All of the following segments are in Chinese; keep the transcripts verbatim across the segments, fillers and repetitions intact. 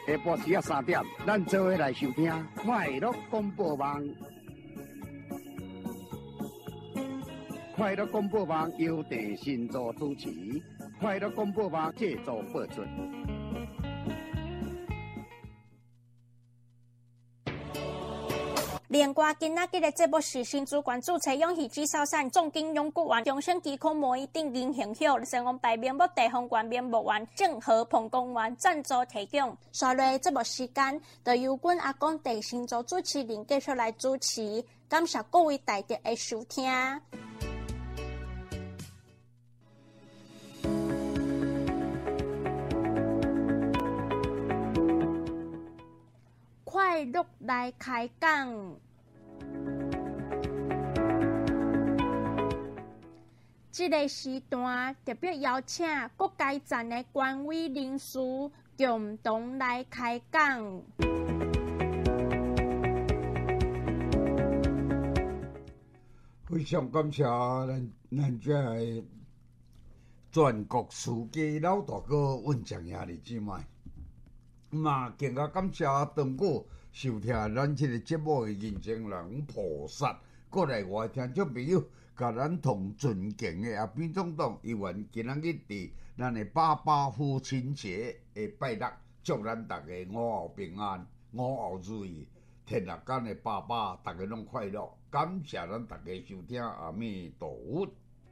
下晡时啊三点，咱做伙来收听快乐广播网。快乐广播网由地新组主持，快乐广播网制作播出。 连瓜今仔日的节目是新主管主持永续制造产总经养股员中生机控模一定零形hiệu成功排名目地方官面目员正和彭公员赞助提供。下来节目时间，就由阮阿公地新组主持人继续来主持，感谢各位大德的收听。快乐来开讲，这个时段特别邀请各界站的官委人士共同来开讲。 非常感谢咱咱这个全国司机老大哥温江爷的姊妹。嘛，更加感谢长久收听咱这个节目的人情人菩萨，过来我的听众朋友，甲咱同尊敬的阿扁总统议员，今仔日伫咱的爸爸父亲节的拜六，祝咱大家午后平安，午后如意，天下间的爸爸，大家拢快乐。感谢咱大家收听，阿弥陀佛。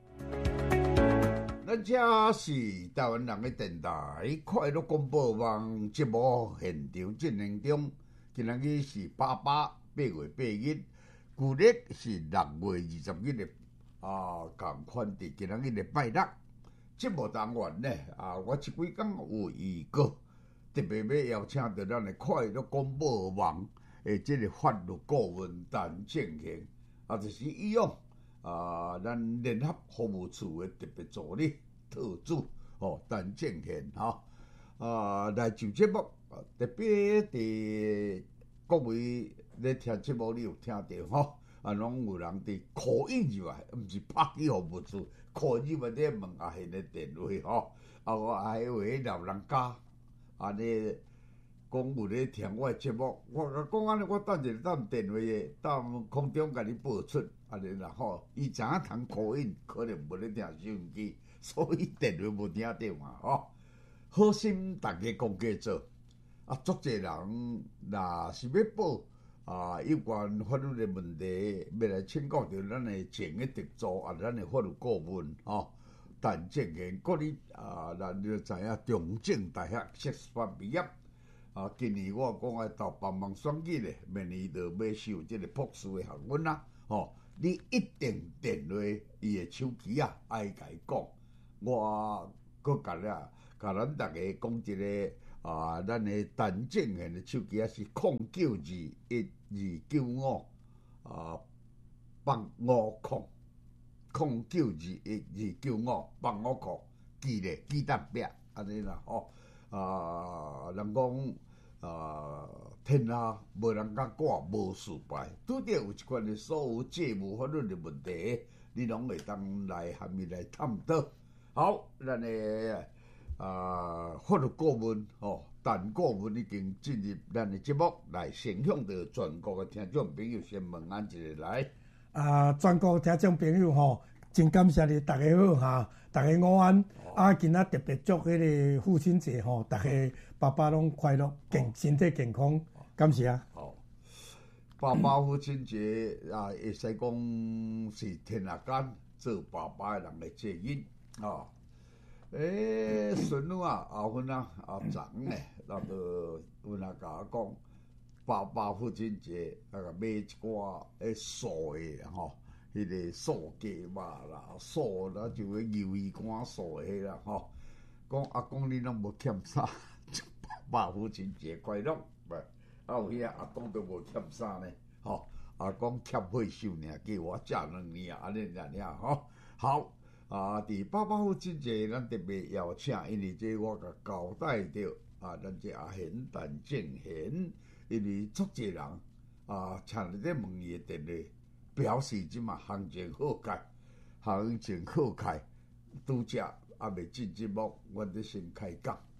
咱这是台湾人的电台快乐广播网节目现场进行中，今仔日是八八八月八日，旧历是六月二十日的啊，共款伫今仔日的拜六。节目单元呢啊，我即几工有预告，特别要邀请到咱的快乐广播网的即个法律顾问陈正贤，啊，就是以往。啊，咱联合服务处的特别助理特助哦，陈正贤哈啊来就节目，特别伫各位咧听节目，你有听到吼？啊，拢有人伫call in入来，毋是拍去服务处call in入来咧问阿贤的电话吼，啊我还有迄老人家安尼。讲有咧听我的节目，我甲讲安尼，我等者等电话诶，等空中甲你报出安尼啦吼。伊知影通call in，可能无咧听收音机，所以电话无听到嘛吼。好心大家讲加做，啊，足侪人若是要报啊有关法律诶问题，要来请教着咱诶前诶特助啊，咱诶法律顾问吼。陈正贤，各位啊，咱就知影中正大学硕士班毕业。啊，今年我讲爱投帮忙选举咧，明年就要修即个博士的学问啦。吼、哦，你一定电话伊的手机啊，爱甲伊讲。我搁甲咧，甲咱大家讲一个啊，咱的陈正贤的手机啊是零九二一二九五啊，八五空零九二一二九五八五空，记咧记得别安尼啦吼。啊，人讲。啊，天下无人甲挂无事败，拄着有一款的所有债务法律的问题，你拢会当来含伊来探讨。好，咱的啊法律顾问吼，陈顾问已经进入咱的节目来，先向着全国的听众朋友先问安一个来。 啊，全国听众朋友吼，真感谢你，大家好哈，大家午安。啊，今仔特别祝迄个父亲节吼，大家爸爸拢快乐，健身体健康，感谢。 好，爸爸父亲节啊，会使讲是天下间做爸爸的人的节日啊。诶，孙女啊，后婚啊，阿长咧，那个有人甲我讲，爸爸父亲节那个买一寡诶素的吼。迄个素鸡肉啦，素啦就个鱿鱼干素迄啦吼。讲阿公你拢无欠啥，爸爸父亲节快乐，袂啊有遐阿公都无欠啥呢，吼。阿公欠岁数尔，叫我食两年啊，安尼尔尔吼。好啊，伫爸爸父亲节，咱特别邀请，因为这我甲交代着啊，咱这阿贤陈正贤，因为足侪人啊，请来咧问伊的电话。表示即嘛行情好开，行情好开，拄则还未进节目，阮得先开讲。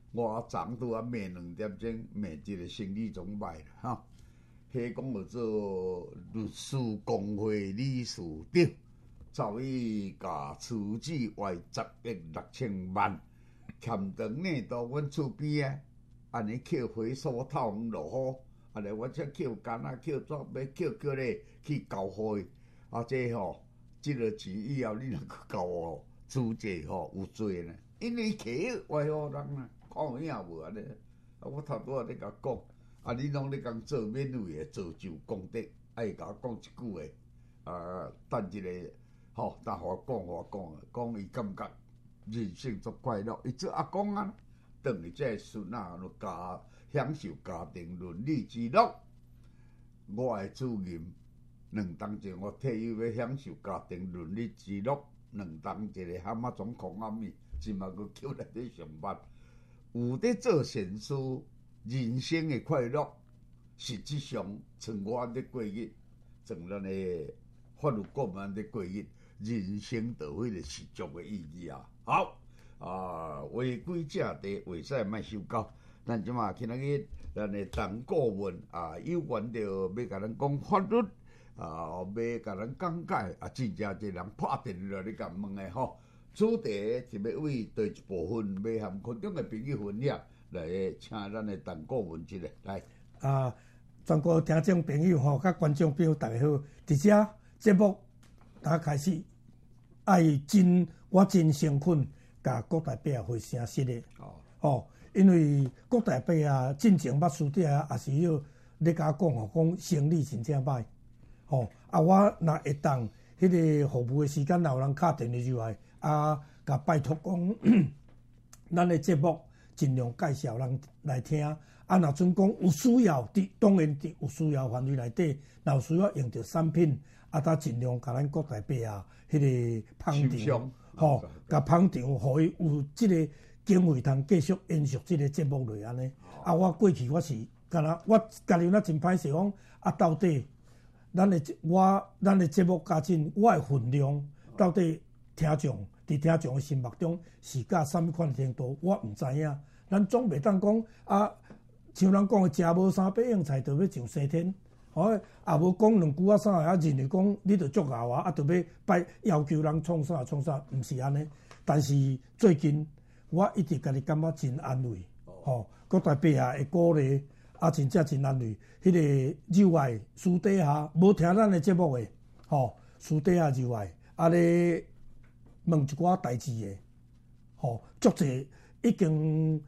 我昨拄啊暝两点钟，暝一个生理总歹啦，哈。迄讲叫做律师公会理事长，早已甲处置外十亿六千万，欠长呢到阮厝边啊，安尼捡回收透风落雨，安尼我则捡干啊，捡纸要捡捡咧去交货，啊这吼，即个钱以后你若去交哦，租借吼有罪呢，因为摕外户人啊，看影无安尼，啊我头拄仔咧甲讲。啊！你拢咧讲做免费诶，造就功德，爱甲我讲一句诶，啊，等一个吼，但互我讲，互我讲，讲伊感觉人生足快乐。伊做阿公啊，等于这孙仔就家享受家庭伦理之乐。我诶主任两当前我退休要享受家庭伦理之乐，两当一个蛤蟆总控暗暝，即嘛佫叫内底上班，有伫做善事。人生的快乐，实际上像我安尼过日，像咱的法律顾问安尼过日，人生就迄个实足的意义啊！好啊，话几只地话使莫收到，咱即马今仔日咱的陈顾问啊，有关着要甲咱讲法律啊，要甲咱讲解啊，真正一人拍电话来甲问的吼，主题是要为第一部分要含群众的朋友分享。来，请咱的陈顾问一个来。 啊，全国听众朋友吼，甲观众朋友大家好。伫遮节目打开始，爱真我真诚恳，甲各大伯回声实的。哦。哦，因为各大伯啊，进前捌书底啊，也是要咧甲我讲吼，讲生理真正歹。哦，啊，我若会当迄个服务的时间，有人敲电话入来，啊，甲拜托讲，咱的节目。尽量介绍人来听，啊，若阵讲有需要，伫当然伫有需要范围内底，若有需要用到产品，啊，他尽量甲咱各大伯啊，迄个捧场，吼，甲捧场，互伊有即个经费通继续延续即个节目落安尼。啊，我过去我是敢若我家己若真歹势讲，啊，到底咱的我咱的节目加进我的分量，到底听众？伫听众的心目中是甲什么款程度，我毋知影。咱总袂当讲啊，像人讲的，食无三百样菜，就要上西天。哦，也无讲两句啊啥，啊认为讲你着足牛啊，啊着要拜要求人创啥创啥，毋是安尼。但是最近我一直家己感觉真安慰，吼，各大伯啊会鼓励，啊真正真安慰。迄个友爱私底下无听咱的节目的，吼，私底下友爱啊咧。问一寡代志的，吼，足济已经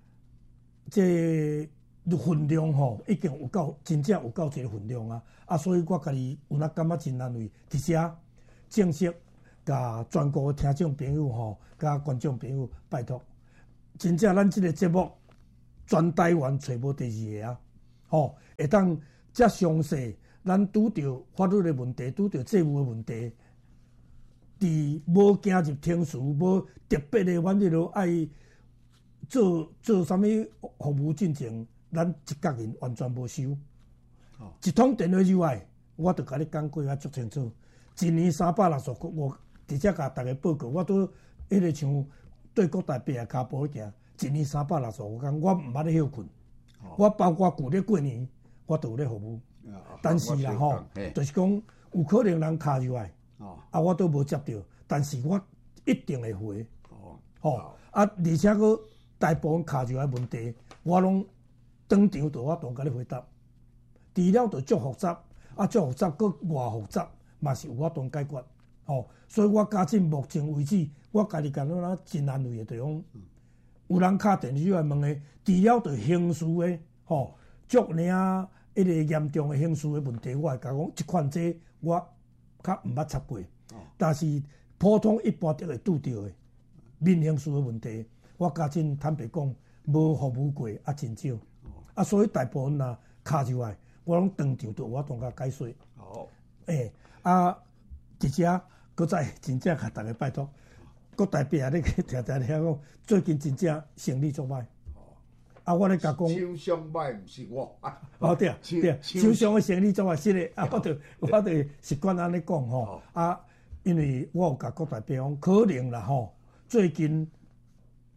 这分量吼，已经有够真正有够济分量啊！啊，所以我家己有哪感觉真安慰，伫遮正式甲全国听众朋友吼，甲观众朋友拜托，真正咱即个节目全台湾找无第二个啊！吼，会当遮详细，咱拄着法律的问题，拄着债务的问题。伫无行入天书，无特别的，阮迄落爱做做啥物服务进程，咱一角人完全无收。哦、一通电话入来，我著甲你讲过啊，足清楚。一年三百六十五，我直接甲大家报告，我都迄个像对各大伯啊骹步行，一年三百六十五工，我毋捌咧休困。哦、我包括旧咧过年，我都有咧服务。啊、但是啦吼，就是讲有可能人卡入来。哦，啊，我都无接到，但是我一定会回。哦，吼、哦，啊，而且佫大部分卡入来问题，我拢当场就我当甲你回答。除了就足复杂，啊，足复杂佫偌复杂，嘛是有我当解决。哦，所以我加进目前为止，我家己感觉真安慰的地方。嗯、有人敲电话来问的，除了就刑事的，吼、哦，足尔一个严重的刑事的问题，我会甲讲即款这我。较毋捌插过，但是普通一般都会拄到的民刑事的问题，我家真坦白讲，无服务过啊，真少。啊，所以大部分啊卡入来，我拢当场就我当甲解说。哦，诶、欸，啊，伫遮搁再真正甲大家拜托，各大伯啊，你听听听讲，最近真正生理足歹。啊，我咧甲讲， 手伤歹毋是我。 哦对啊，对啊，手伤的生理做啊是咧，啊我着我着习惯安尼讲吼，啊，因为我有甲各大伯讲，可能啦吼，最近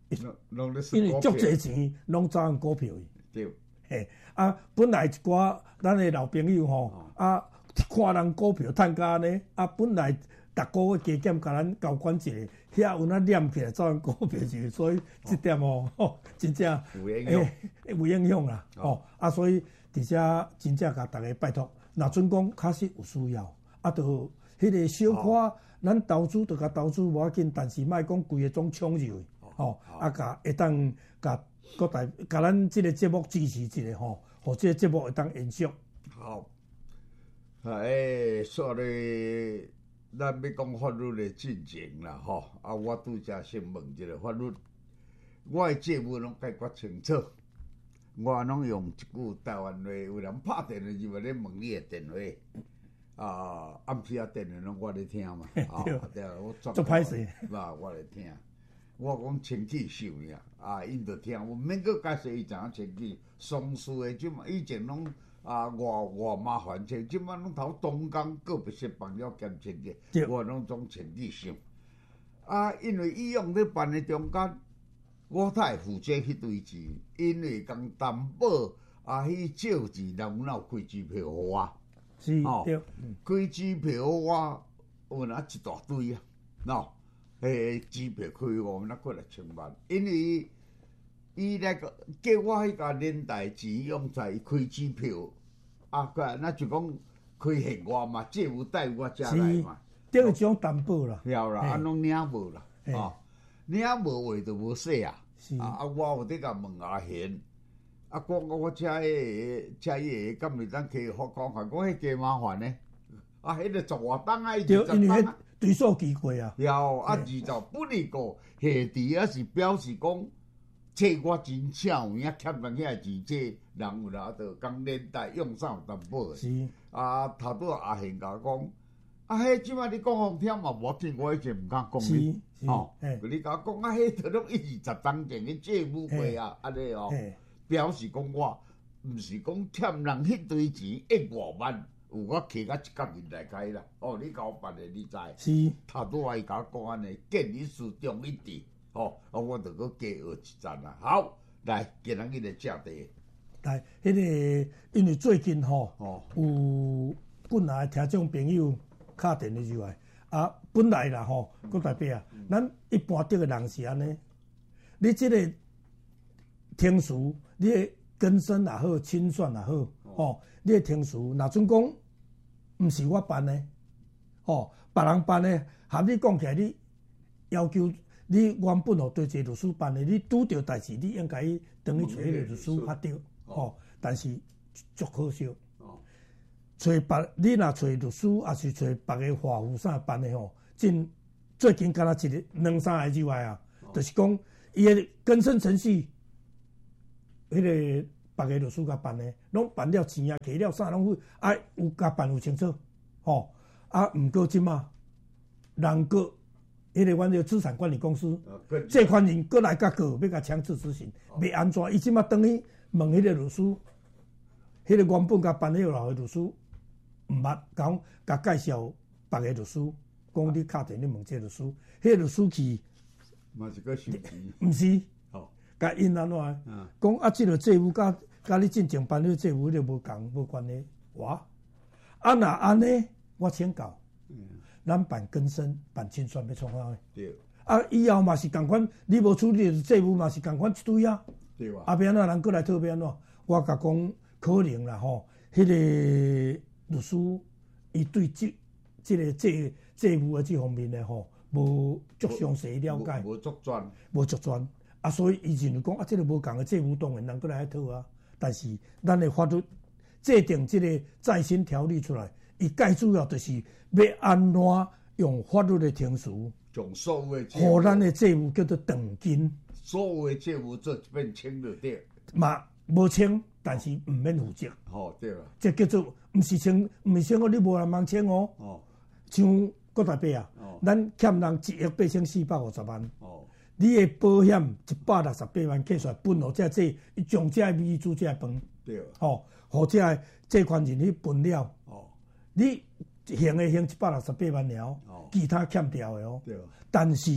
因为足侪钱拢走向股票去。对。 嘿，啊，本来一寡咱的老朋友吼，哦、啊，看人股票趁甲安尼，啊，本来逐个月加减甲咱交管一下，遐有那念起来走向股票去，所以这点哦，哦真正有影响， 有影响啦，哦，哦啊，所以伫遮真正甲大家拜托，若准讲确实有需要，啊，就迄个小可咱投资就甲投资无要紧，但是莫讲规个总冲入去，哦，啊，甲会当甲。各大甲咱即个节目支持一下吼，互即个节目会当延续。 好，啊诶，说咧，咱要讲法律的进程啦吼，啊，我拄则先问一个法律，我的节目拢解决清楚，我拢用一句台湾话，有人拍电话就话咧问你的电话，啊，暗时啊电话拢我咧听嘛，啊，对，我做歹势， 吧，我咧听。我讲清气秀尔，啊，因着听，我免阁解释伊怎样清气。丧事的即嘛，以前拢啊偌偌麻烦，即即摆拢头东工个别些帮了兼清气，我拢总清气秀。啊，因为以往咧办的中间，我才会负责迄堆钱，因为共担保啊，迄借钱人有哪有开支票互我？ 是， 哦， 对， 开支票我有哪一大堆啊，喏。诶，支票开五万，过来千万，因为伊那个叫我迄个年代钱用在开支票，啊，个那就讲开现我嘛，借有贷我遮来嘛， 这个种担保啦， 了啦，啊，拢领无啦，哦，领无话就无说啊，啊啊，我有伫甲问阿贤，啊，讲我遮迄个遮迄个，敢袂当去好讲下，讲迄加麻烦呢，啊，迄个十外档啊，伊就十档啊。 追溯机过啊， 了啊，二十不离个下地啊，是表示讲，这我真巧有影欠人遐钱，这人有啦，就讲年代用啥有担保是啊，头拄阿贤甲我讲，啊，迄即摆你讲互听嘛，无要紧，我以前毋敢讲你，吼，你甲我讲啊，迄都拢一二十当前嘅借物费啊，安尼哦，表示讲我毋是讲欠人迄堆钱一五万。有我摕甲一角日来开啦，哦，你甲我办的，你知？ 是。 头拄仔伊甲我讲安尼，建议书中一致，哦，啊，我着搁加学一站啦。好，来，今仔日的正题。 来，迄个因为最近吼，哦、有本来听众朋友敲电话入来，啊，本来啦吼，郭大伯啊，嗯、咱一般得个人是安尼，你即个听书，你的更生也好，清算也好，哦。哦你的听书，若准讲毋是我办的，哦，别人办的，含你讲起来，你要求你原本哦对一个律师办的，你拄着代志，你应该等于找迄个律师发着，哦，但是足可惜，哦，找别你若找律师，也是找别个法务啥办的吼，真最近敢若一个两三个之外啊，就是讲伊的更生程序，迄个。别个律师甲办的，拢办了钱啊，摕了啥拢有，啊有甲办有清楚，吼啊，毋过即马人个迄个阮个资产管理公司，这款人过来甲告，要甲强制执行，要安怎？伊即马等于问迄个律师，迄个原本甲办迄个老个律师，毋捌讲甲介绍别个律师，讲你敲电你问这律师，迄个律师去， 嘛是个收钱， 毋是，甲因安怎？讲啊，即个债务甲。甲你进前办理债务就无共无关系，哇！啊若安尼，我请教，嗯、咱办更生、办清算要创啥？对。啊，以后嘛是共款，你无处理债务嘛是共款一堆啊。对啊。啊，变哪人过来讨变怎？我甲讲可能啦吼，迄、那个律师伊对即即个债债务的即方面的吼，无足详细了解， 无足专， 无足专。啊，所以伊认为讲啊，即、这个无共的债务当然人过来讨啊。但是，咱的法律制定这个再审条例出来，伊最主要就是要安怎用法律的程序， 将所有的互咱的债务叫做长金， 所有的债务做一遍清就对。 嘛无清，但是毋免负责。 哦，对啦。 这叫做毋是清，毋是清哦，你无人茫清哦。哦。像郭大伯啊，哦、咱欠人一亿八千四百五十万。哦。你的保险一百六十八万，计算分互这这，伊将这米煮这饭，对，吼，互这这款人去分了，哦，你还的还一百六十八万了，哦，其他欠掉的哦，对，但是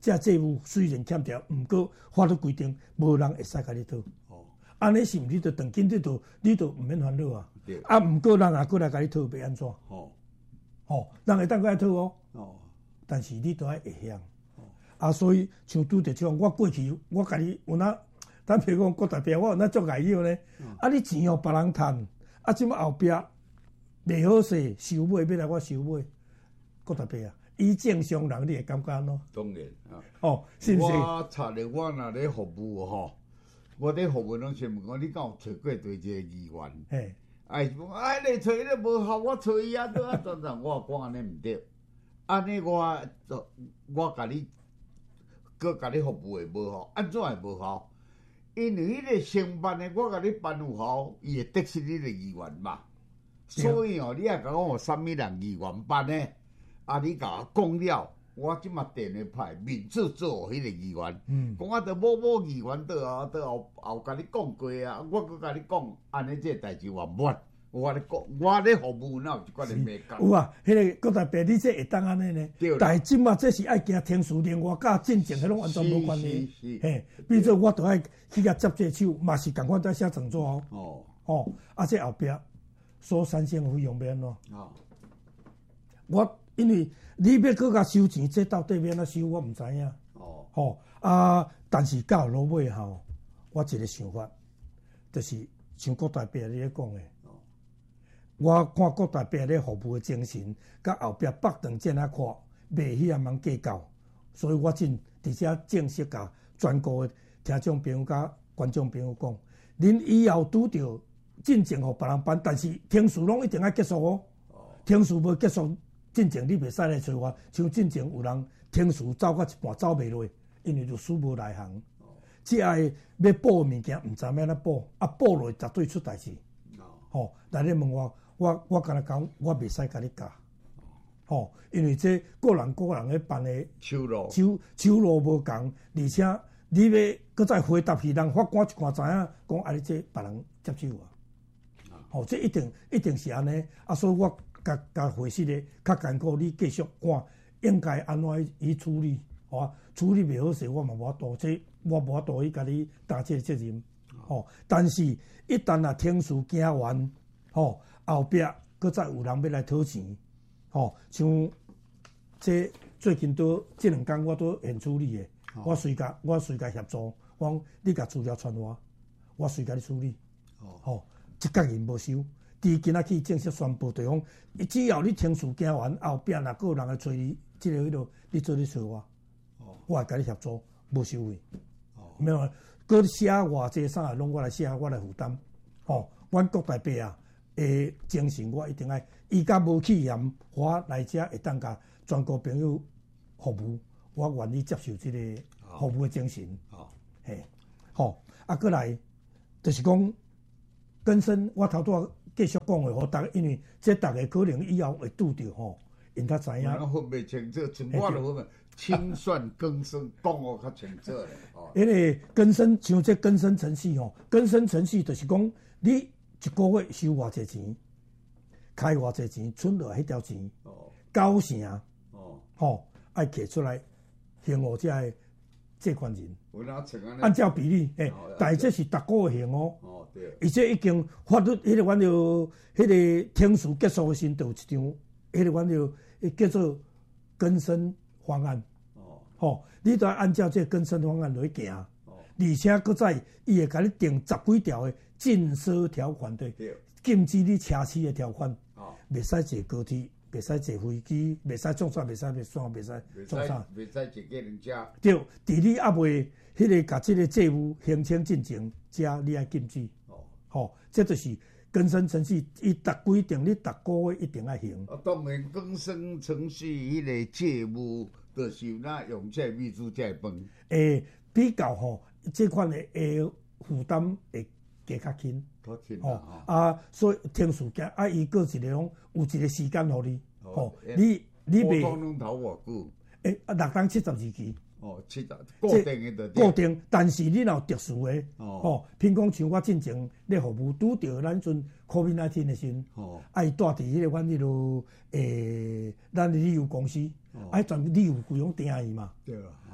这债务虽然欠条，毋过法律规定无人会使甲你讨。 哦， 安尼是毋？你着当紧，你着你着毋免烦恼啊。 对。 啊，毋过人也过来甲你讨，要安怎？ 哦， 哦，人会当过来讨哦。 哦， 但是你都爱会晓。哦。啊，所以像拄着种，我过去我甲你有哪，咱譬如讲郭大伯，我有哪足爱晓呢？嗯、啊，你钱互别人趁，啊，即摆后壁袂好势收买，要来我收买，郭大伯啊。以正常人，你会感觉喏？ 当然啊。 哦，是毋是？ 我查咧，我若咧服务吼，我咧服务拢先问我，你敢有找过对一个议员？嘿，哎，哎，你找咧无效，我找伊啊，都啊，等等，我讲安尼毋对，安尼我我甲你，搁甲你服务会无效，安怎会无效？因为迄个承办的，我甲你办有效，伊会得失你个议员嘛。所以哦，你也甲我有啥物人议员办呢？啊！你甲我讲了，我即马电话派面子做迄个议员，嗯，讲我着某某议员倒后倒后后甲你讲过啊，我佮甲你讲，安尼这代志完满。我咧讲，我咧服务哪有一款咧袂讲？ 有啊，迄、那个郭大伯，你这会当安尼呢？但是即马这是爱行天数另外甲进前，迄拢完全无关系。嘿，比如说我着爱去甲接这手，嘛是共款在写状纸哦。哦哦，啊，这后壁所产生费用要安怎？哦，我。因为你要搁甲收钱，这到底要安怎收，我毋知影。哦，吼啊！但是到落尾吼，我一个想法，就是像郭大伯你咧讲诶。哦，我看郭大伯咧服务诶精神，甲后壁北长这样看，袂迄样样计较，所以我真伫遮正式甲全国诶听众朋友甲观众朋友讲，恁以后拄着进前互别人办，但是庭事拢一定要结束哦。哦，庭事无结束。进前你袂使来找我，像进前有人庭事走到一半走袂落，因为律师无内行，即个要报物件毋知要安怎报，啊报落绝对出代志。吼，来你问我，我我敢若讲，我袂使甲你教。吼，因为这个人个人咧办的手路手手路无共，而且你要搁再回答去，人法官一看知影，讲啊你这别人接手啊。吼，这一定一定是安尼，啊所以我。甲甲回事咧，较艰苦，你继续看应该安怎去处理，吼、啊，处理袂好势，我嘛无法度，这我无法度去甲你担这个责任，吼、哦。但是，一旦啊庭事行完，吼、哦，后壁搁再有人要来讨钱，吼、哦，像这最近都这两天我都现处理的，哦、我随甲我随甲协助，我讲你甲资料传我，我随甲你处理，吼、哦，一角银无收。伫今仔去正式宣布，就讲，只要你庭事行完，后壁若个人来找你，即、这个迄落，你做你找我，哦、我会甲你协助，无收费。哦，没有，佮写偌济啥，拢我来写，我来负担。吼、哦，阮郭大伯啊，诶，精神我一定爱，伊甲无气焰，我来遮会当甲全国朋友服务，我愿意接受即个服务的精神。哦，嘿，吼，啊，过来，就是讲，根深，我头拄。继续讲话，互大家，因为这大家可能以后会拄着吼，因较知影。 我分袂清楚，像我就分清算更生，讲我较清楚咧。哦， 因为更生像这更生程序吼，更生程序就是讲，你一个月收偌济钱，开偌济钱，存落迄条钱，哦，九成，哦，吼，爱摕出来，还互这个借款人。按照比例，诶，但这是逐个月还哦。哦，对。而且已经法律迄个，阮就迄个庭事结束的时，就有一张，迄个阮就叫做更生方案。哦。吼，你都要按照这个更生方案来行。哦。而且搁再，伊会甲你定十几条的禁奢条款对，禁止你车骑的条款。哦。袂使坐高铁。袂使坐飞机，袂使做啥，袂使袂算，袂使做啥， 袂使坐计程车。 对，伫你还未迄个甲即个债务申请进前，遮你爱禁止。哦，吼，这就是更生程序，伊逐规定你逐个月一定爱还。 啊，当然更生程序迄个债务，就是咱用这秘书才会分。 诶，比较吼，这款的诶负担会加较轻。 哦啊，所以庭事件啊，伊个一个拢有一个时间互你，哦，你你袂。 普通拢头偌久？ 诶，六当七十二期。 哦，七十固定诶就固定，但是你若有特殊诶，哦，譬如讲像我进前咧服务拄着咱阵 COVID 十九 诶时，哦，爱住伫迄个阮迄落诶，咱旅游公司，爱全旅游规拢订伊嘛， 对啊，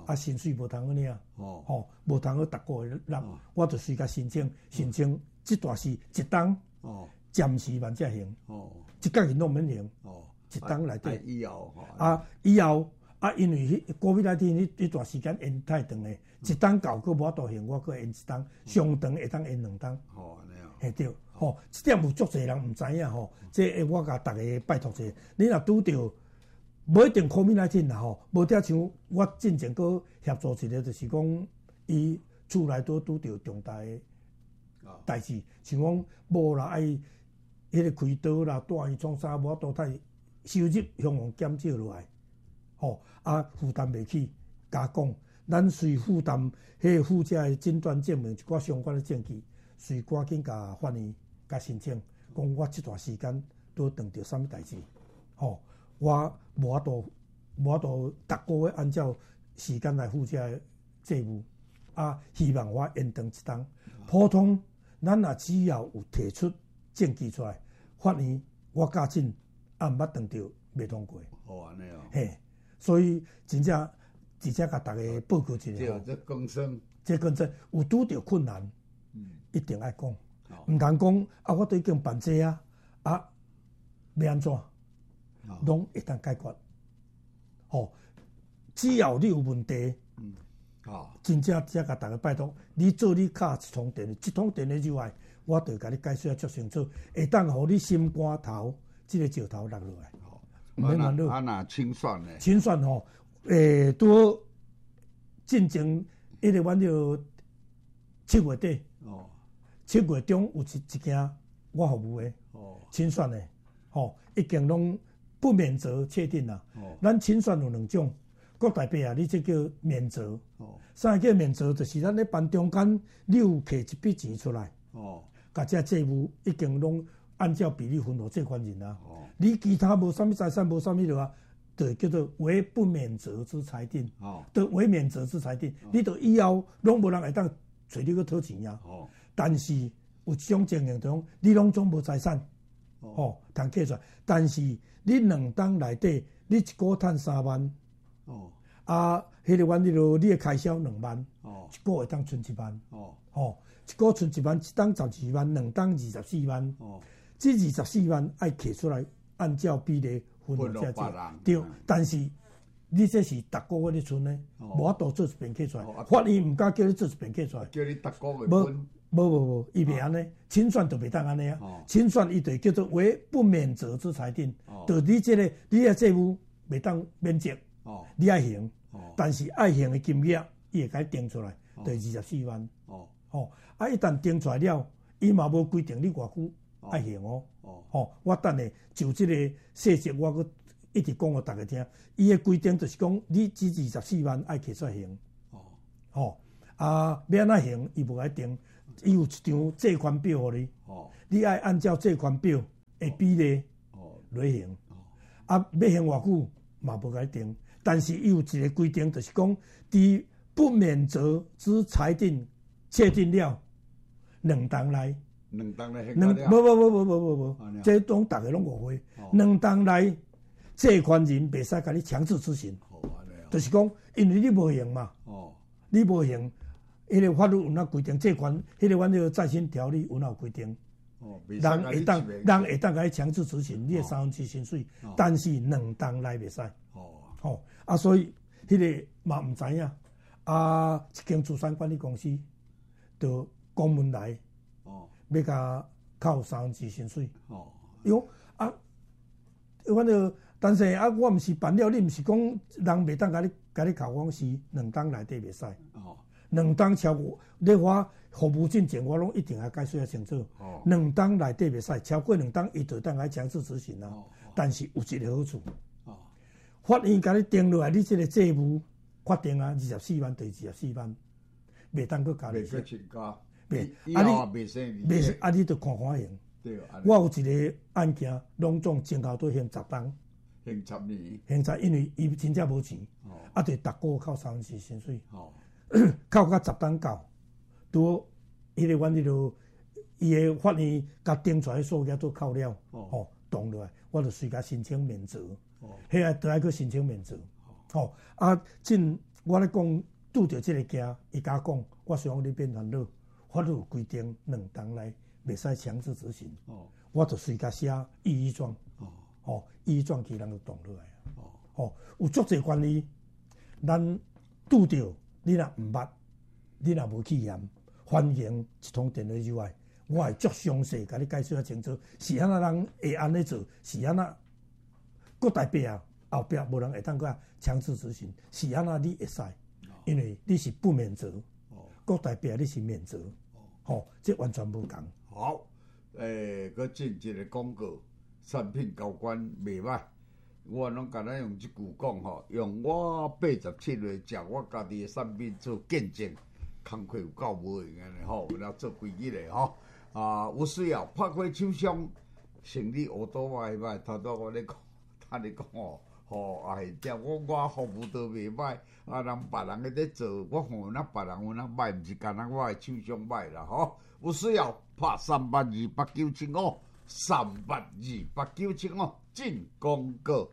啊薪水无通个尔， 哦吼无通个逐个月纳，我就随甲申请，申請即段是一檔， 哦暫時萬才行， 哦即個人都免行， 哦， 一檔內底。 以後啊，以後啊，因為迄過敏那天迄迄段時間延太長咧，一檔夠佫無法度行，我佫延一檔，上長會當延兩檔。 哦，安尼哦， 嘿對，吼，即點有足濟人毋知影吼，即我甲逐個拜託者，你若拄着，無一定過敏那天啦吼，無得像我之前佫協助一個，就是講伊厝內都拄着重大誒代志，像講某啦愛迄個開刀啦、帶伊創啥，無法度太收入向往減少落來。吼、哦、啊，負擔袂起，加講，咱隨負擔迄個附加誒診斷證明一寡相關誒證據，隨趕緊甲法院甲申請，講我即段時間都遇到啥物代志，吼、哦，我無法度無法度逐個月按照時間來附加誒債務，啊，希望我延長一檔。普通咱若只要有提出證據出來，法院我加緊啊，毋捌當着袂通過。 哦，安尼哦， 嘿。所以真正直接甲大家報告一下， 即即更生， 即更生有拄着困難，嗯、一定愛講，毋通講啊！我都已經辦這啊，啊，要安怎，攏會當解決。哦，只要你有問題，嗯，哦，真正只甲大家拜託，你做你卡一通電，一通電的之外，我就甲你解釋啊足清楚，會當互你心肝頭即、這個石頭落落來。 啊那啊那清算呢？ 清算吼，誒拄進前迄個阮就七月底，哦，七月中有一一件我服務誒，哦，清算誒，吼，已經攏不免責確定啦。哦，咱清算有兩種，國大伯啊，你這叫免責。哦，啥叫免責？就是咱咧辦中間，你有摕一筆錢出來，哦，甲這債務已經攏按照比例分互這款人啊。哦，你其他無啥物財產，無啥物的話，就叫做為不免責之裁定。哦，就為免責之裁定，哦、你就以後攏無人會當找你去討錢呀。哦，但是有一種情形中，你攏總無財產，哦，通計出來。但是你兩檔內底，你一個月賺三萬，哦，啊，迄、那個阮迄落你的開銷兩萬，哦，一個會當存一萬，哦，哦，一個存一萬，一檔十二萬，兩檔二十四萬，哦。這二十四萬愛摕出來，按照比例分落這隻，對。嗯、但是你這是逐個月咧存咧，無法度做一遍摕出來。哦、法院毋敢叫你做一遍摕出來，叫你逐個月分。無無無無，伊袂安尼，清算就袂當安尼啊。哦、清算伊就叫做為不免責之裁定，哦、就你這個你嘅債務袂當免責，哦、你愛還，哦、但是愛還嘅金額伊會甲你定出來，哦、就二十四萬。哦，哦，啊一旦定出來了，伊嘛無規定你偌久。愛行哦，吼、哦，我等下就即個細節，我閣一直講互大家聽。伊個規定就是講，你只二十四萬愛摕出來行，哦，吼，啊，要安怎行，伊無愛定，伊有一張借款表互你，哦，你愛按照借款表的比例，哦，來行，哦，啊，要行偌久嘛無愛定，但是伊有一個規定，就是講，佇不免責之裁定確定了兩檔內。 兩檔內， 兩無無無無無無無，這種大家攏誤會。兩檔內，借款人袂使甲你強制執行，就是講，因為你無行嘛，你無行，迄個法律有哪規定？借款，迄個阮迄個債權條例有哪有規定？人會當，人會當甲你強制執行，你嘅三分之薪水，但是兩檔內袂使。哦，啊，所以迄個嘛毋知影，啊，一間資產管理公司就公門來。要甲扣三分之薪水，哦，喲啊，反正但是啊，我毋是辦了，你毋是講人袂當甲你甲你扣講是兩檔內底袂使，哦，兩檔超過你我服務進前我攏一定要解釋清楚，哦，兩檔內底袂使，超過兩檔伊就當愛強制執行啦，哦，但是有一個好處，哦，法院甲你定落來，你即個債務確定啊，二十四萬對二十四萬，袂當閣加利息。袂，啊你袂使，啊你着看看行。對，我有一個案件，攏總前後都刑十檔，刑十年，刑十，因為伊真正無錢，哦、啊，就逐個扣三分之薪水，哦、扣到十檔夠，拄迄個阮迄落，伊個法院甲定出來數額都扣了，哦，當落來，我就隨甲申請免責，迄個都愛去申請免責，哦，啊，進我咧讲拄着即个件，伊甲讲，我希望你免烦恼，法律规定两档内袂使强制执行。哦，我就随甲写异议状。哦，哦，异议状期人就动落来啊。哦，哦，有足侪管理，咱拄着你若毋捌，你若无去验，欢迎一通电话入来，我会足详细甲你解释啊清楚，是安那人会安尼做，是安那各代表啊。后壁无人会当个强制执行，是安那你会使，因为你是不免责，国代表你是免责，吼、哦，这完全无同。 好，诶、欸，佮进一个广告，产品交关袂歹，我拢甲咱用即句讲吼，用我八十七岁食我家己的产品做见证，工课有够无用安尼吼，为了做规日的吼，啊，有需要拍开手商，生理乌多歹歹，头拄我咧讲，他咧讲吼。吼、哦，啊，现在我我服务都袂歹，啊，人别人个咧做，我看那别人有那歹，毋是干那我的手上歹啦，吼、哦。有需要拍三八二八九七五，三八二八九七五进广告。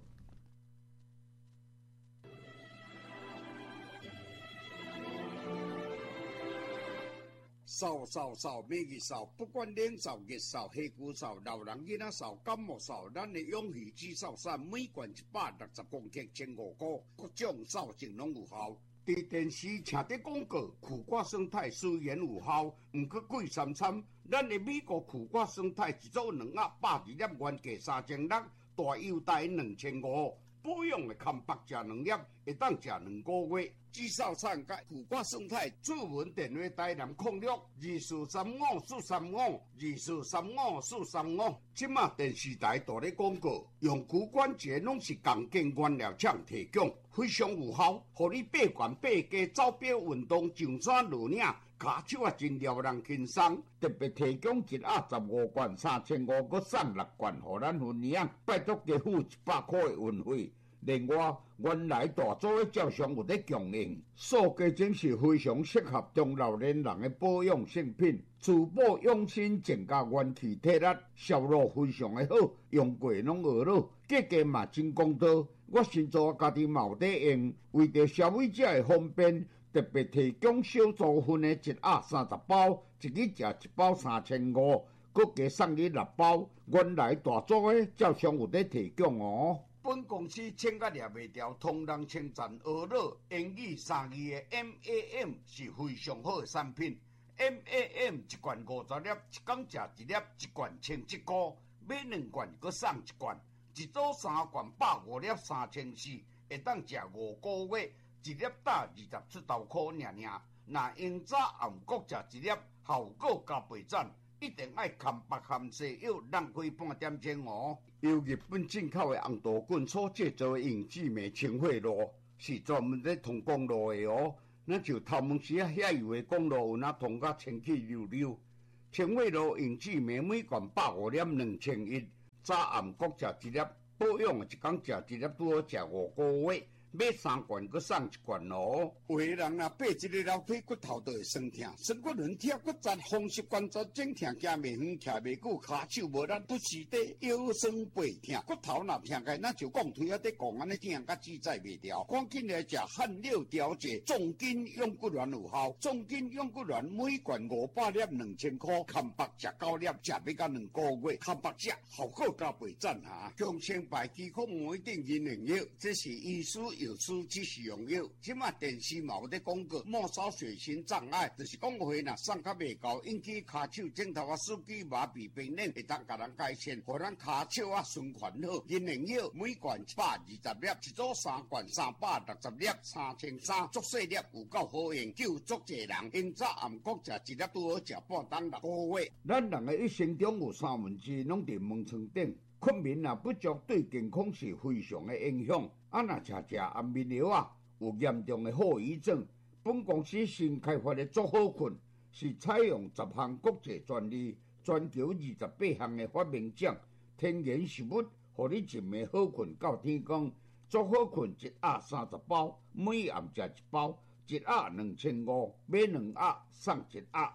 扫扫扫，每日扫，不管冷扫、热扫、黑骨扫、老人囡仔扫、感冒扫，咱的永续止扫伞每罐一百六十公克，千五块，各种扫净拢有效。伫电视请伫广告，苦瓜生态虽然有效，毋过贵三参。咱的美国苦瓜生态一组两盒百二粒，原价三千六，大优待两千五。保养的康白食两粒，会当食两个月。至少产甲苦瓜生态主文电话台南控六二四三五四三五二四三五四三五。即马电视台大咧广告，用骨关节拢是共建原料厂提供，非常有效，互你八悬八加走表运动上山落岭。骹手啊真撩人轻松，特别提供一盒十五罐三千五，佮送六罐，互咱分领，拜托加付一百块的运费。另外，原来大组的照常有咧供应，塑胶真是非常适合中老年人的保养性品，除保养心增加元气体力，效果非常的好，用过拢学了，价格嘛真公道。我先做家己嘛有在用，为着消费者的方便，特别提供小组分的一盒三十包，一日食一包三千五，佮加送你六包。原来大组的照常有咧提供哦。本公司请甲掠袂掉，同人称赞学了英语三字的 M A M 是非常好的产品。M A M 一罐五十粒，一工食一粒，一罐千一块，买两罐佮送一罐，一组三罐百五粒三千四，会当食五个月，一粒打二十出头块尔尔。若用早暗各食一粒，效果加倍赞。一定爱含白含西药，浪费半点钟哦。由日本进口的红豆棍所制造的永志美清血露，是专门咧通公路的哦。咱就头毛时啊，遐油的公路有哪通甲清气溜溜。清血露永志美每罐百五粒两千一，早暗各食一粒，保养一工食一粒，拄好食五个月。买三罐，佮送一罐哦。有个人啊，爬一个楼梯，骨头都会酸痛，酸骨轮贴骨折，风湿关节整痛，行袂远，徛袂久，骹手无力，不时地腰酸背痛，骨头若痛开，咱就讲腿啊，得讲安尼痛，甲自在袂调。赶紧来食汗六调节，重筋用骨丸有效，重筋用骨丸每罐五百粒，两千块，含白食九粒，食要到两个月，含白食效果加倍赞哈。强生白肌壳膜一定银两药，这是医师。有书只是用药，即马电视嘛有咧广告，末梢血型障碍，就是讲话若送较袂够，引起骹手肿头啊、手机麻痹、病人会当甲人改善，互咱骹手啊循环好。银两药每罐一百二十粒，一组三罐三百六十粒，三千三，足细粒有够好用，救足济人。因早暗国食一粒拄好食半当六个月。咱人的一生中有三分之一拢伫门床顶。困眠若不足，对健康是非常的影响。啊，若食食安眠药啊，有严重的后遗症。本公司新开发的足好困，是采用十项国际专利，全球二十八项的发明奖，天然食物，互你一暝好困到天光。足好困一盒三十包，每暗食一包，一盒两千五，买两盒送一盒。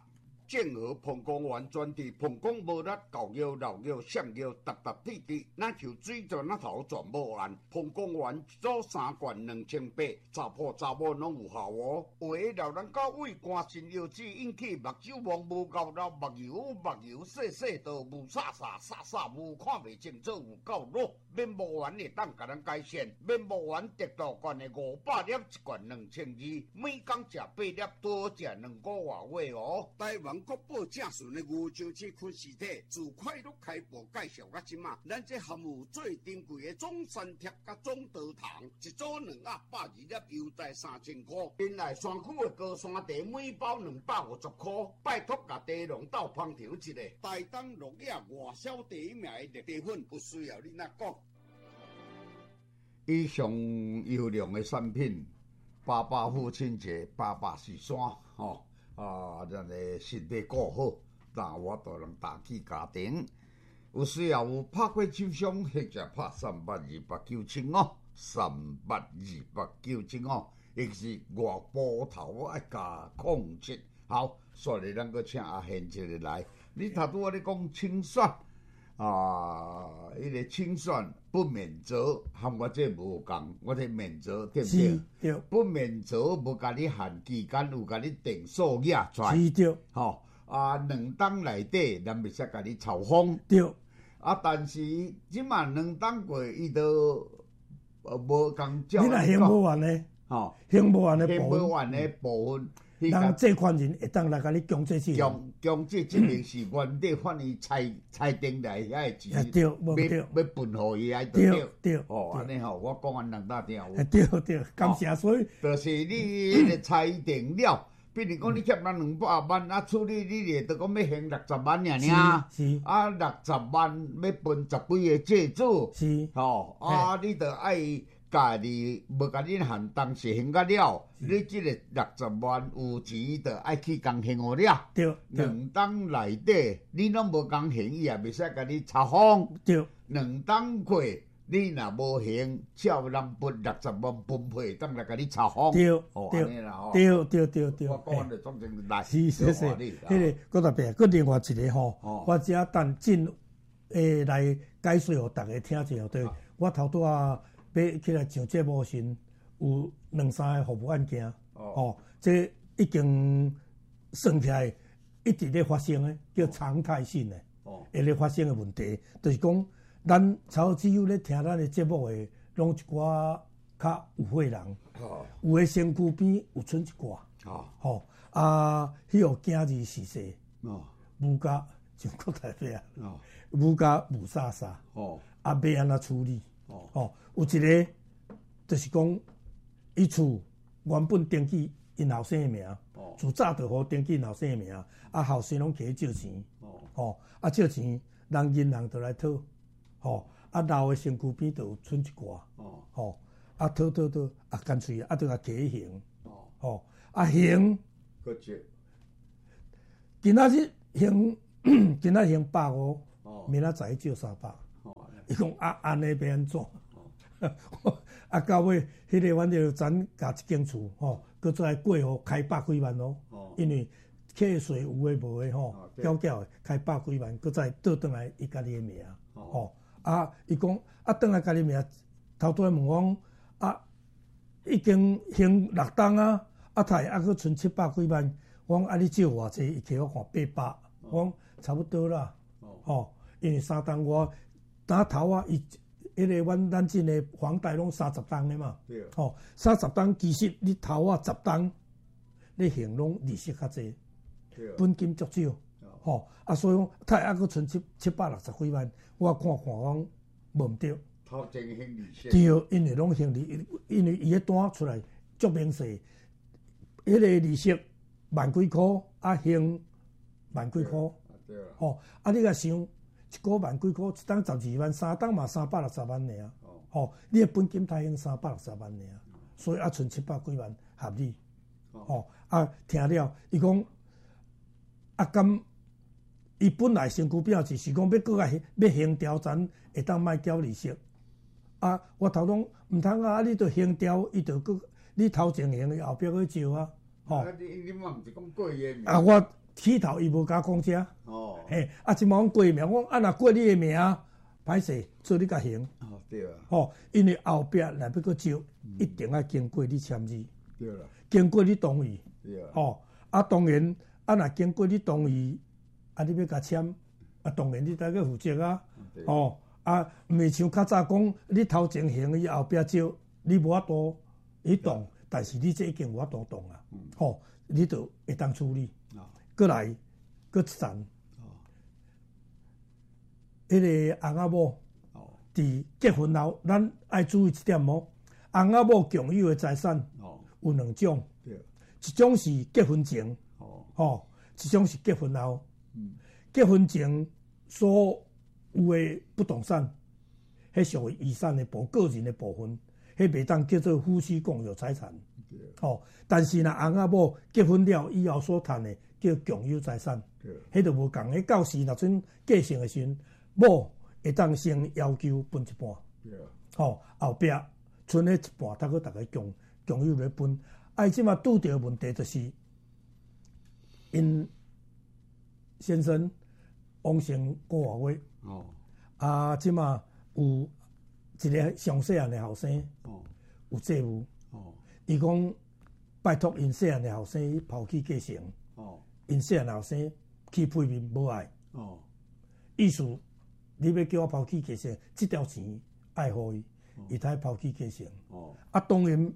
正和膀胱丸专治膀胱无力、狗腰、老腰、闪腰、达达滴滴，那就水泉那头全无完。膀胱丸做三罐两千八，查甫查某拢有效哦。有的老人家胃寒肾腰子引起目睭盲、无够老、目油目油细细道、无煞煞煞煞、无看袂清楚、有够弱。面膜丸会当甲咱改善。面膜丸得到罐的五百粒，一罐两千二，每工食八粒，多食两个月哦。台湾国宝正顺的牛樟芝昆实体，自快乐开播介绍到即马，咱这含有最珍贵的中山铁甲中德糖，一组两盒百二粒，优待三千块。原来山区的高山茶每包两百五十块，拜托甲茶农斗烹调一个，台东落叶外销第一名的茶粉，不需要你那讲。 以上优良的产品，爸爸父亲节，爸爸是山吼、哦、啊，咱个身体顾好，那我都能打起家庭。有需要有拍过手伤，或者拍三八二八九七五，三八二八九七五，亦是外部头爱加控制。好，所以咱个请阿贤一个来。你头拄我咧讲清算啊，迄、那个清算不免责，和我这无共，我这免责对不对？ 对。 不免责无甲你限期间，有甲你定数额出来。 是对。 吼、哦、啊，两档内底，咱袂使甲你嘲讽。 对。 啊，但是即马两档过，伊都呃无共照。 你若行无完呢？ 吼， 行无完的部分， 行无完的部分。 人这款人会当来甲你强制执行。 强强制执行是原底反伊裁裁定来遐个钱， 对，无对， 要要分互伊遐对对。 哦，安尼吼，我讲完人大听有。 对对，感谢所以。 就是你迄个裁定了，比如讲你欠咱两百万，啊处理你咧，就讲要还六十万尔尔。 是。 啊，六十万要分十几个债主。 是。 吼，啊，你着爱。家己无甲你限当时还甲了，你即个六十万有钱，着爱去工还互了。 对， 两档内底你拢无工还，伊也袂使甲你查封。 对， 两档过你若无还，照人分六十万分配，当来甲你查封。 对， 哦， 对， 安尼啦吼。 对对对对。 我讲着总成来。 是是是，迄个搁特别，搁另外一个吼，我只等进诶来解说互逐个听者对，我头拄啊。要起来上节目时，有两三个服务案件，哦，哦这已经算起来一直咧发生诶，叫常态性诶，哦，会咧发生诶问题，就是讲咱超只有咧听咱诶节目诶，拢一寡较有货人，哦，有诶身躯边有剩一寡，哦，吼啊，迄个今日时势，哦，物价上国台北啊，哦，物价无啥啥，哦，啊，要安怎处理？哦，有一个就是讲，伊厝原本登记因后生名，哦，自早就好登记因后生名，啊后生拢起借钱，哦，哦，啊借钱，人银行就来讨，哦，啊老的身躯边就有剩一寡，哦，哦，啊讨讨讨，啊干脆啊就甲起刑，哦，哦，啊刑， 个借， 今仔日刑，今仔刑百五，哦，明仔载借三百。伊讲啊，安尼要安怎？啊，到尾迄个阮就咱家一间厝吼，搁再过户开百几万咯。因为契税有诶无诶吼，缴缴诶开百几万，搁再倒转来伊家己诶名。吼啊，伊讲啊，转来家己名，头拄仔问我啊，已经还六档啊，啊，太啊，搁剩七百几万。我讲啊，你借偌济？伊摕我看八百，我讲差不多啦。吼，因为三档我。打头啊，伊迄个阮咱进的房贷拢三十档的嘛，吼、哦，三十档其实你头啊十档，你还拢利息较济，本金足少，吼、哦，啊所以讲太还佫剩七七百六十几万，我看看讲无毋对。 头前还利息。 对，因为拢还利，因为伊迄单出来足明细，迄、那个利息万几箍，啊还万几箍，吼、哦，啊你甲想。一个万几箍，一档十二万，三档嘛三百六十万尔，吼、哦，你诶本金太用三百六十万尔，所以啊，剩七百几万合理，吼、哦，啊，听了，伊讲啊，咁伊本来身躯表就是讲要搁个要还掉，咱会当卖缴利息，啊，我头拢毋通啊，你着还掉，伊着搁你头前还，后壁搁借啊，吼、哦。 啊，你你嘛毋是讲过夜啊，我起头伊无甲讲遮。 哦， 嘿，啊，即毛过名，我啊若过你的名，歹势做你甲行。 哦，对啊， 吼，因为后壁若要搁招，一定要经过你签字， 对啦， 经过你同意。 对啊， 吼，啊，当然，啊，若经过你同意，啊，你要甲签，啊，当然你得个负责啊。吼，啊，毋是像较早讲，你头前行，伊后壁招，你无法度去动，但是你这已经有法度动啊。吼，你就会当处理。过来，过一站。迄个翁仔某，伫结婚后，咱爱注意一点哦。翁仔某共有的财产有两种，一种是结婚前，吼，一种是结婚后。结婚前所有的不动产，迄属于遗产的部个人的部分，迄袂当叫做夫妻共有财产。吼，但是若翁仔某结婚了以后所趁的叫共有财产，迄就无共。迄到时若阵继承的时阵，某会当先要求分一半，吼、yeah. 后壁剩的一半，他搁大家共共有来分。啊，即马拄着问题就是，因先生王成过外位，哦、oh. 啊，即马有一个上细汉的后生，哦、oh. 有债务，哦，伊讲拜托因细汉的后生抛弃继承，哦， oh. 因细汉后生去配面无爱，哦， oh. 意思。你要叫我抛弃继承，这条钱爱互伊，伊才抛弃继承。哦，啊，当然，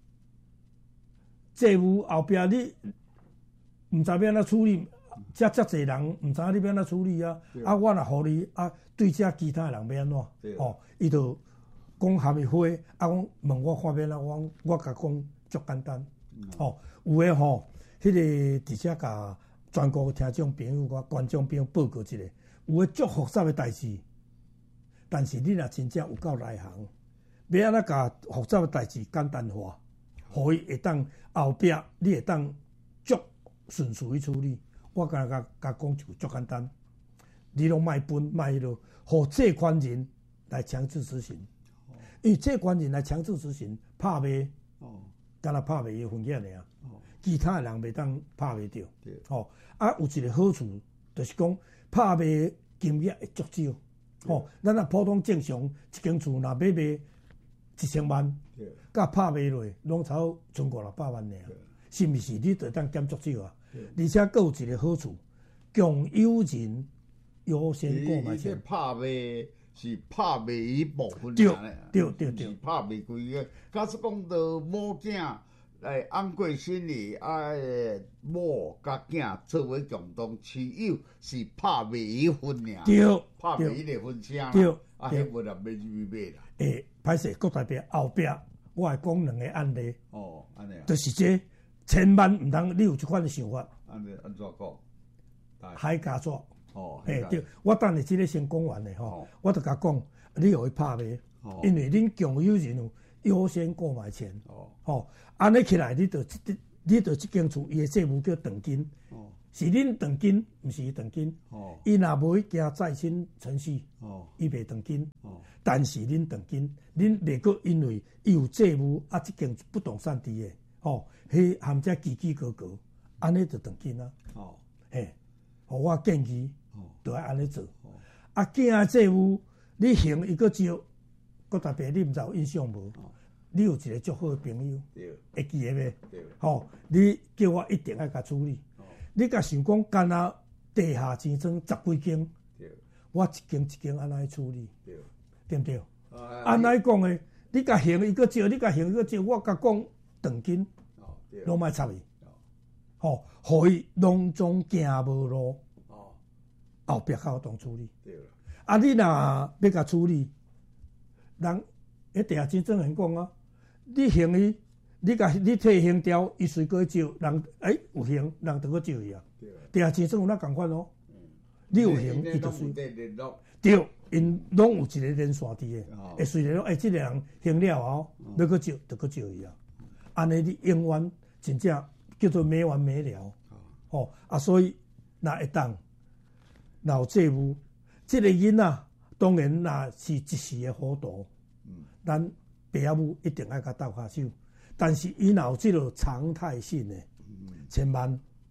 债务后壁你毋知要安怎处理，遮遮侪人毋知你要安怎处理啊。啊，我若互你啊，对遮其他人要安怎？哦，伊就讲含伊花，啊，讲问我看要安怎，我我甲讲足简单。哦，有诶吼，迄个伫遮甲全国听众朋友、我观众朋友报告一下。有诶足复杂诶代志，但是你若真正有够内行，要安怎甲复杂诶代志简单化，互伊会当后壁你会当足顺序去处理。我甲甲甲讲就足简单，你拢卖分卖迄落，互这款人来强制执行，因为这款人来强制执行，拍卖，敢若拍卖伊份额尔，其他诶人袂当拍卖着。吼，啊，有一个好处就是讲。拍卖金额会足少，吼、哦！咱若普通正常一间厝，若买卖一千万，甲拍卖落拢差不多剩五六百万尔，是毋是？你就当减足少啊！而且佫有一个好处，共有人优先购买权。 拍卖是拍卖一部分， 对对对对， 拍卖规个。假使讲到某囝。来，安过身哩，啊，某甲囝作为共同持有是拍卖一份尔， 对， 拍卖一个分成， 对， 啊，迄无人要去买啦。 诶，歹势，国代表后壁，我会讲两个案例。 哦，安尼啊。 就是这千万毋通，你有即款的想法。 安尼安怎讲？ 海加纸。 哦， 诶，对，我等下即个先讲完咧吼，我就甲讲，你互伊拍卖，因为恁共有人有优先购买权。哦，吼。安尼起来，你就即你就即间厝，伊诶债务叫长金，哦、是恁长金，毋是伊长金。哦，伊若无去行再审程序，哦，伊袂长金。哦，但是恁长金，恁袂阁因为伊有债务啊，即间不动产伫诶，哦，迄含遮奇奇高高，安尼就长金啊。哦，嘿，互我建议，哦，就爱安尼做。哦，啊，囝债务你还伊阁招，国代表你毋知有印象无？哦，你有一个足好诶朋友，会记得袂？吼，你叫我一定要甲处理。哦、你甲想讲，干那地下钱庄十几间，我一间一间安尼处理，对，对毋对？安尼讲诶，你甲行伊个招，你甲行伊个招，我甲讲长金，拢莫插伊，吼，互伊拢总行无路，后壁较有当处理。啊，你若要甲处理，人迄地下钱庄人讲啊。你行伊，你甲你摕行条，伊随过招人，哎、欸、有行，人就搁招伊啊。地下钱庄有哪共款哦？嗯、你有行，伊就随。对，因拢有一个连线伫诶，会随着讲，哎、欸，即、這個人行了后，嗯、要搁招，就搁招伊啊。安尼你永远真正叫做没完没了。哦，哦啊，所以若会当，若有债务，即、這個囡仔当然若是一時诶糊塗，嗯，咱。爸母一定爱甲斗下手，但是伊若有即落常态性诶，千万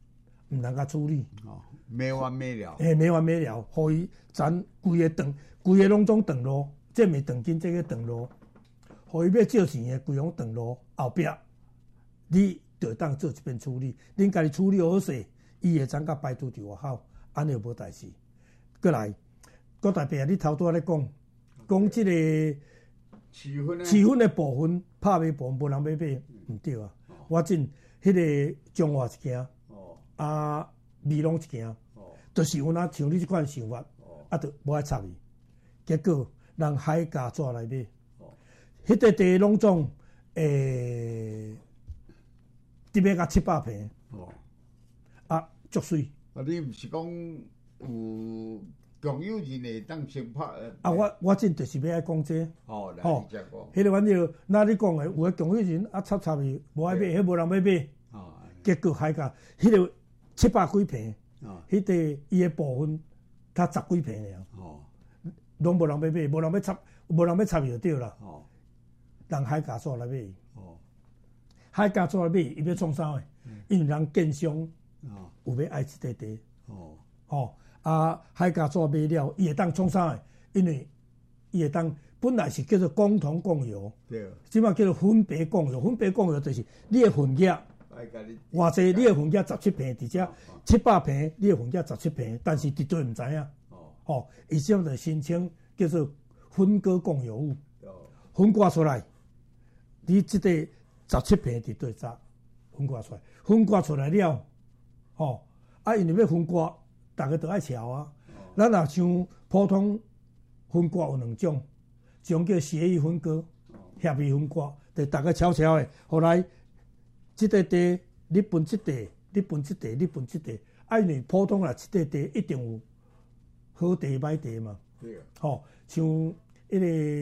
毋通甲处理。 哦，没完没了。 诶，没完没了，互伊咱规个长，规个拢总长路，这咪长紧，这个长路，互伊要借钱诶，规拢长路后壁，你就当做一边处理，恁家己处理好势，伊会怎甲摆拄伫外口，安尼无代志。过来，郭大伯，你头拄仔咧讲，讲即个气氛气氛诶部分，拍卖部分无人要买，毋对啊。我真迄个中华一件，啊，美容一件，就是有哪像你即款想法，啊，就无爱插伊。结果人海价纸来买，迄块地拢总诶，得要甲七八平，啊，足水。 啊，你毋是讲有共有人会当先拍？ 啊，我我真就是要爱讲这。 哦，来吼， 只讲。 迄个反正，那你讲诶，有诶共有人啊插插伊，无爱买，迄无人要买。哦。结果海价，迄个七百几平，哦，迄个伊诶部分，他十几平尔。哦。拢无人要买，无人要插，无人要插伊就对啦。哦。人海价纸来买伊。哦。海价纸来买，伊要创啥诶？因为人建商哦有要爱即块地。哦。哦。啊，海价纸买了，伊会当创啥诶？因为伊会当本来是叫做共同共有，对，即摆叫做分别共有。分别共有就是你诶份额，偌济你诶份额十七平，而且七百平你诶份额十七平，但是伫对毋知影。哦，伊即样就申請叫做分割共有物，分割出來，你即個十七平伫對閘分割出來，分割出來了，哦，啊，因為要分割。大家都愛瞧啊！咱若像普通分割有兩種，一種叫協議分割、協議分割，就大家瞧瞧的。後來即塊地你分即地，你分即地，你分即地，啊，因為普通啦，即塊地一定有好地歹地嘛。對啊。吼，像迄個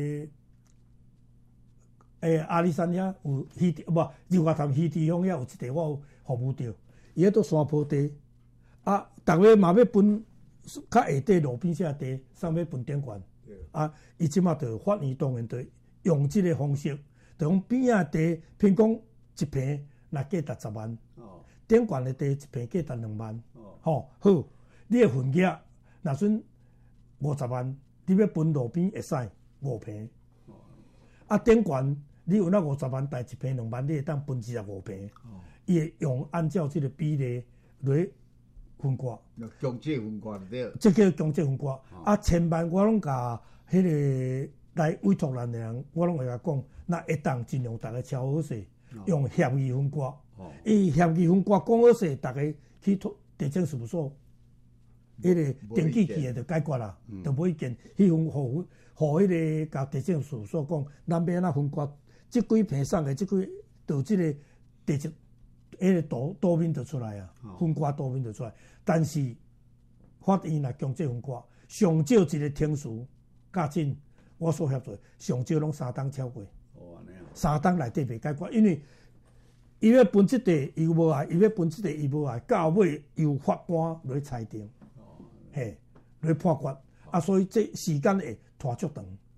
誒阿里山遐有魚池，無日月潭魚池鄉遐有一地，我有服務到，伊迄都山坡地。啊，逐個嘛要分較下底路邊些地，上要分典管。啊，伊即馬就法院當然就用即個方式，就講邊仔地，譬如講一坪，若價值十萬，典管的地一坪價值兩萬。吼，好，你嘅份額，若算五十萬，你要分路邊會使五坪。啊，典管你有那五十萬，但一坪兩萬，你會當分二十五坪。伊會用按照即個比例來。分割， 強制分割對， 即叫強制分割。哦、啊，千萬我攏甲迄個來委託咱的人，我攏會甲講，那會當盡量大家敲好勢，哦、用協議分割。伊、哦、協議分割講好勢，大家去地政事務所，迄、那個登記期就解決啦，就無意見。去分互互迄個甲地政事務所講，咱要安怎分割？即幾坪送的，即幾到即個地政。迄個圖圖面就出來啊，分割圖面就出來。但是法院若強制分割，上少一個庭事較真，我所協助上少攏三檔超過。哦，安尼啊。三檔內底袂解決，因為伊要分即地伊無愛，伊要分即地伊無愛，到尾由法官來裁定，嘿，來判決。啊，所以這時間會拖足長。